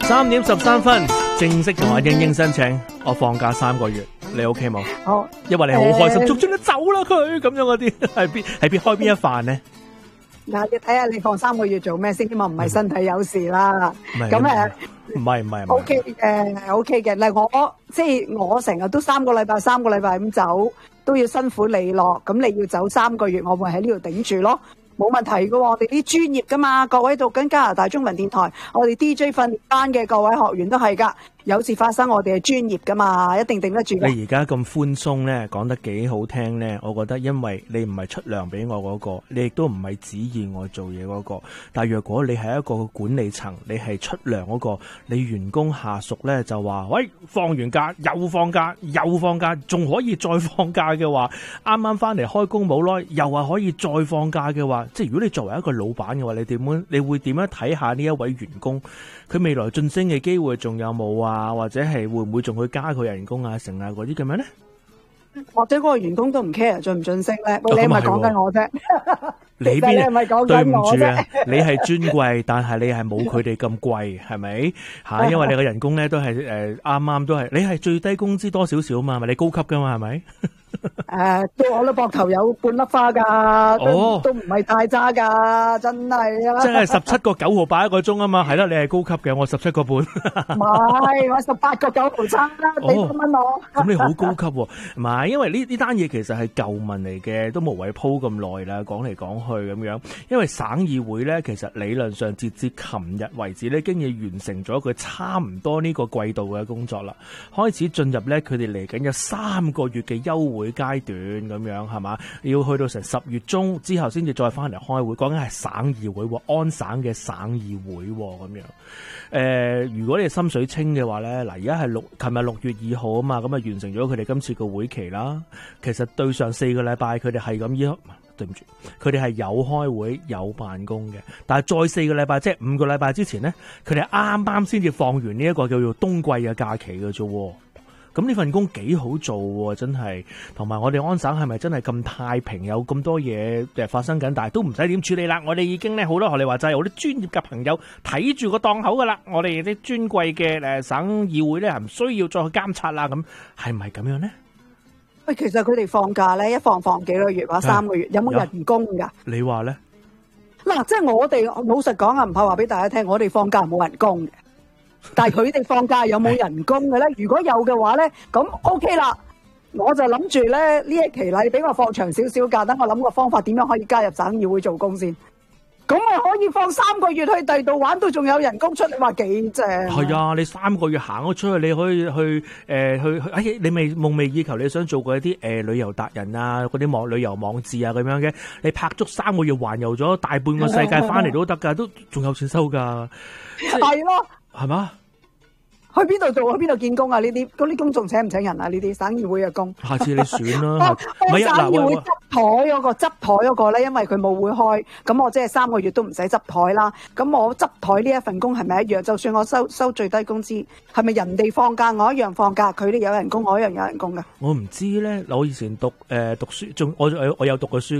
3:13，正式同阿英英申請，我放假3個月，你 OK 冇？ 好， 因為你好開心，捉住你走啦佢咁樣嗰啲，係邊開邊一飯呢？ 嗱，你睇下你放3個月做咩先？希望唔係身體有事啦。咁唔係 OK ，OK 嘅。嗱，我成日都3個禮拜咁走，都要辛苦你咯。咁你要走3個月，我會喺呢度頂住咯。冇問題噶，我哋啲專業噶嘛，各位讀緊加拿大中文電台，我哋 DJ 訓練班嘅各位學員都係噶，有事發生我哋係專業噶嘛，一定頂得住嘅。 你而家咁寬鬆咧，講得幾好聽咧，我覺得因為你唔係出糧俾我嗰個，你亦都唔係指意我做嘢嗰個。但若果你係一個管理層，你係出糧嗰個，你員工下屬咧就話，喂，放完假又放假，仲可以再放假嘅話，啱啱翻嚟開工冇耐，又話可以再放假嘅話，即係如果你作為一個老闆嘅話，你會點樣睇下呢一位員工，佢未來晉升嘅機會仲有冇啊？或者係會唔會仲去加佢人工啊、成啊嗰啲咁樣咧？ 或者嗰個員工都唔 care 晉唔晉升咧？你係咪講緊我啫？ 你係咪講緊我啫？ 對唔住啊，你係尊貴，但係你係冇佢哋咁貴，係咪吓？因為你個人工咧都係啱啱都係，你係最低工資多少少嘛？咪你高級噶嘛？係咪？ 到我膊頭有半粒花噶，都唔係太差噶，真係啊！ 即係17.9毫八一個鐘啊嘛，係啦，你係高級嘅，我17.5。 唔係，我18.9毫差啦，你咁問我。 咁你好高級喎，唔係，因為呢單嘢其實係舊聞嚟嘅，都無謂鋪咁耐啦，講嚟講去咁樣。因為省議會咧，其實理論上截至琴日為止咧，經已完成咗佢差唔多呢個季度嘅工作啦，開始進入咧佢哋嚟緊有3個月嘅休會階段咁樣係嘛，要去到成10月中之後先至再翻嚟開會，講緊係省議會，安省嘅省議會咁樣。如果你心水清嘅話咧，嗱而家係琴日6月2號啊嘛，咁啊完成咗佢哋今次個會期啦。其實對上4個禮拜佢哋係咁對唔住，佢哋係有開會有辦公嘅，但係再4個禮拜，即係5個禮拜之前咧，佢哋啱啱先至放完呢一個叫做冬季嘅假期嘅啫。咁呢份工幾好做喎，真係。同埋我哋安省係咪真係咁太平，有咁多嘢發生緊，但係都唔使點處理啦。我哋已經咧好多學你話齋，有啲專業嘅朋友睇住個檔口噶啦。我哋啲尊貴嘅省議會咧，係唔需要再去監察啦。咁係唔係咁樣咧？ 喂，其實佢哋放假咧，一放幾個月或3個月，有冇人工噶？ 你話咧？ 嗱，即係我哋老實講啊，唔怕話俾大家聽，我哋放假冇人工嘅。但係佢哋放假有冇人工嘅咧？如果有嘅話咧，咁 OK 啦。我就諗住咧呢一期你俾我放長少少假，等我諗個方法點樣可以加入省議會做工先。咁我可以放3個月去第度玩，都仲有人工出，你話幾正？ 係啊，你3個月行咗出去，你可以去你未夢寐以求，你想做過一啲旅遊達人啊，嗰啲旅遊網誌啊咁樣嘅，你拍足3個月環遊咗大半個世界翻嚟都得噶，都仲有錢收噶。 係咯。係嘛？ 去邊度做？去邊度見工啊？呢啲嗰啲工仲請唔請人啊？呢啲省議會嘅工。 下次你選啦。 唔係省議會執台嗰個咧，因為佢冇會開，咁我即係3個月都唔使執台啦。咁我執台呢一份工係咪一樣？就算我收最低工資，係咪人哋放假我一樣放假？佢哋有人工，我一樣有人工噶。 我唔知咧。我以前讀書，我有讀過書。